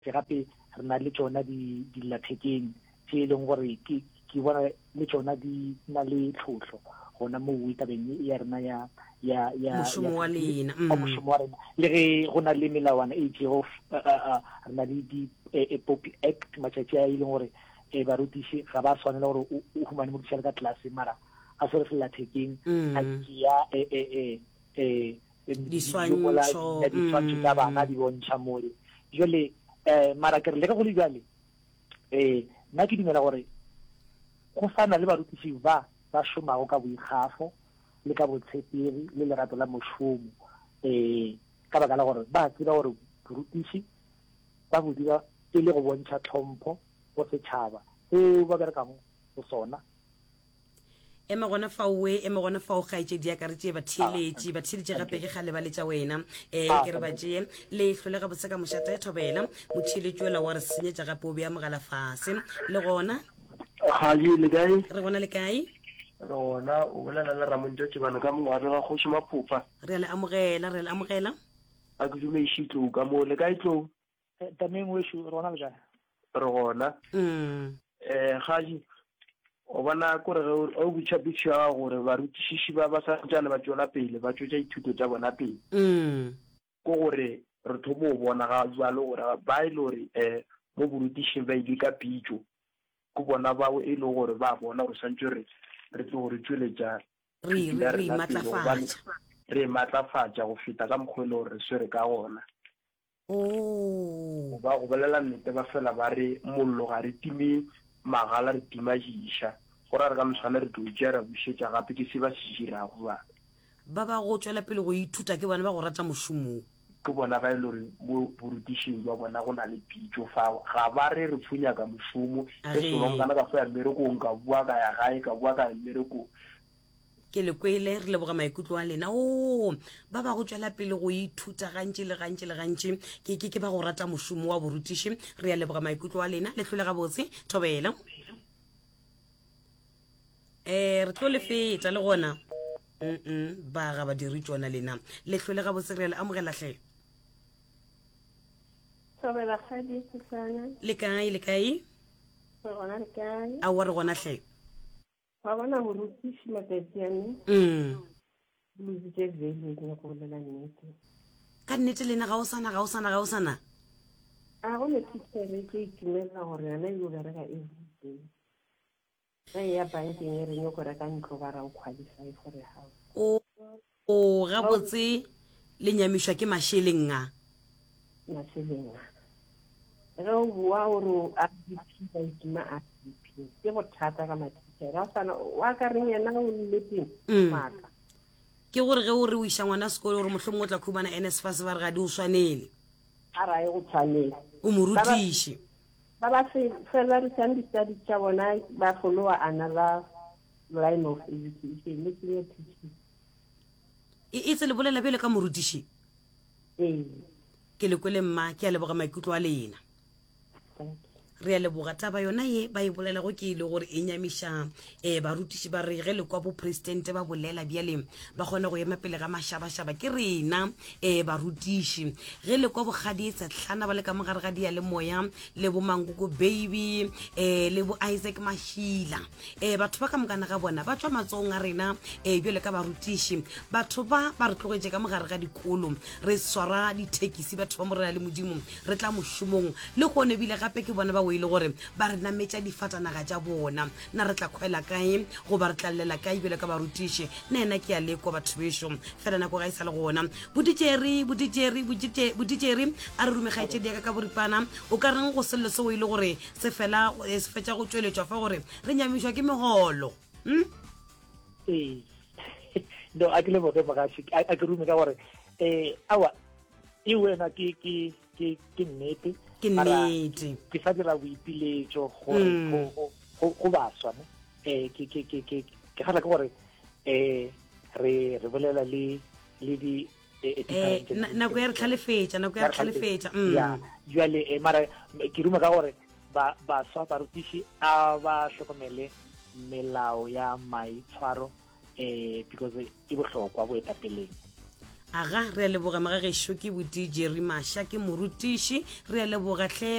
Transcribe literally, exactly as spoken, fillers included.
ke gape re na le tsona di dillathekeng tse e leng gore ke ke bona le tsona di na le tlhotlho gona mo tabeng ya rena ya ya ya moshomo wa lena moshomo wa rena le ge go na le melawana e tsego re na le di Poppy Act matšatši a e leng gore e barutiši ga ba tshwanela gore o humane morutišale ka tlase mara a se re sellathekeng a tšea diswantšho tša bana di bontšha more jale mara ke re le ka go le bjale um nna ke dumela gore go fana le barutiši ba ba šomago ka boikgafo le ka botshepegi le lerato la mošomo um ka baka la gore ba tseba gore borutiši ba bo dira e le go bontšha tlhompho go setšhaba seo ba berekang go sona ema gona faowe ema gona fao kgaetšedi ya kare tšee batheeletše batheeletše gape ke gale ba letša wena um ke re ba tšee le tlhole ga botse ka mošata e thobela motheeletši ola wa re senyetša gape o beya mogala fase le gona Haji le kae re gona le kae re gona o bolela le Ramonjo Tšibana ka mongwabe ga Kgoši Maphofa re le amogela re le amogela a ke dumeiši tlou ka mo le kae tlou tameng wešo re gona le kae re gona um Haji o bona kore o botšhapiša gore barutišiši ba ba santsane ba tšwela pele ba tšwetša dithuto tša bona pele um ko gore re thomo o bona ga jalo gore ba e le gore um mo borutišing ba ile ka pitšo ko bona bao e le gore ba bona gore santse re re tlo gore tšweletša re matlafatša go feta ka mokgwa le gore re swere ka gona o ba go bolela nnete ba fela ba re mollo ga re time magala re tima diša gore re ka moswane re tlo tšea ra bušetša gape ke se ba se dirago ba ba ba go tšwela pele go ithuta ke bona ba go rata mošomong ke bona ba e le gore mo borutišing ba bona go na le pitšo fao ga ba re re phunyaka mošomo e solongkana ka foya mmerekong ka bua ka ya gae ka bua ka ya mmerekong ke le kwele re leboga maikutlo a lena o ba ba go tšwela pele go ithuta gantši le gantši le gantši ke ke ba go rata mošomo wa borutiši re ya leboga maikutlo a lena le tlhole gabotse thobela um re tlo le feta le gona mm ba ga ba diri tsona lena le tlhole gabotse re le amogela hle thobela khadi tsana le kae le kae re gona le kae a wa re gona hle wa bona borutiši matsatsi um bluzitse vele ke go bolela nnete ka nnete lena ga o sana ga o sana ga o sana a go le tšhere ke itumela gore ana yo bereka everyday ga ya bankeng e reng go reka ntlo ba ra o qualify for a house o o ga botse le nyamišwa ke masheleng a masheleng a re o bua gore a diphi ba itima a diphi ke go thata ka matšhere ga sana wa ka reng yena o lepeng maka ke gore ge o re o iša ngwana sekolo gore mohlomong o tla khumana NSFAS ba re ga di o swanele a ra e go tshwanele o mo rutiši ba ba fela re tšang di-study tša bona ba followa another line of education le ke teaching e tse le bolela bjale ka morutiši ee ke le kwele mma ke a leboga maikutlo a lena re a leboga taba yona ye ba e bolela go ke ile gore e nyamiša um barutiši ba re ge le kwa bopresidente ba bolela bjale ba kgona go ema pele ga mašabašaba ke rena um barutiši ge le kwa bogadi e tsetlhana ba le ka mogare ga dia le moya le bo Mankoko baby um le bo Isaac Mashila um batho ba ka mokana ga bona ba tswa matsogong a rena um bjale ka barutiši batho ba ba re tlogetse ka mogare ga dikolo re swara dithekisi batho ba mo rena le modimo re tla mošomong le gone bile gape ke bona ba ile gore ba re nametša difatanaga tša bona na re tla kgwela kae go ba re tlallela kae bjale ka barutiši na ena ke a lekwa batho bešo fela nako ga e sa le gona boditšeri boditšeri boditšeri a re rumegaetšedi ya ka ka boripana o ka reng go selelo se o ile gore se fela se fetša go tšweletšwa fa gore re nyamišwa ke megolo ee no a ke le boge mogaši a ke rume ka gore um awa e wena ke nnete ke nnete ke sa dira boipiletšo go baswa um ke gala ke gore um re bolela le di nako ya re tlhalefetša nako ya re tlhalefetša ya jale mara ke ruma ka gore baswa barutiši a ba hlokomele melao ya maitshwaro um because e bohlokwa boetapeleng aga re a leboga magagešo ke bodi jerry masha ke morutiši re a leboga hle